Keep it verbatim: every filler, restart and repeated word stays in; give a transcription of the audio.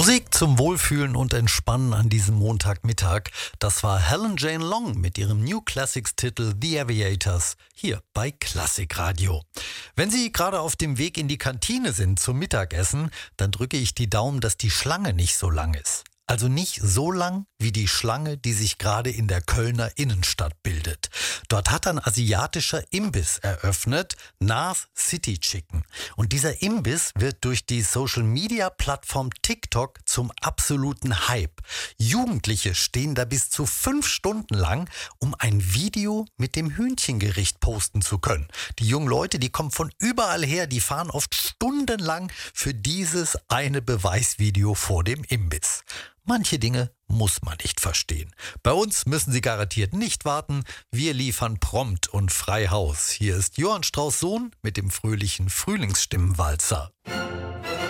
Musik zum Wohlfühlen und Entspannen an diesem Montagmittag. Das war Helen Jane Long mit ihrem New Classics-Titel The Aviators hier bei Klassikradio. Wenn Sie gerade auf dem Weg in die Kantine sind zum Mittagessen, dann drücke ich die Daumen, dass die Schlange nicht so lang ist. Also nicht so lang wie die Schlange, die sich gerade in der Kölner Innenstadt bildet. Dort hat ein asiatischer Imbiss eröffnet, North City Chicken. Und dieser Imbiss wird durch die Social-Media-Plattform TikTok zum absoluten Hype. Jugendliche stehen da bis zu fünf Stunden lang, um ein Video mit dem Hühnchengericht posten zu können. Die jungen Leute, die kommen von überall her, die fahren oft stundenlang für dieses eine Beweisvideo vor dem Imbiss. Manche Dinge muss man nicht verstehen. Bei uns müssen Sie garantiert nicht warten. Wir liefern prompt und frei Haus. Hier ist Johann Strauß Sohn mit dem fröhlichen Frühlingsstimmenwalzer.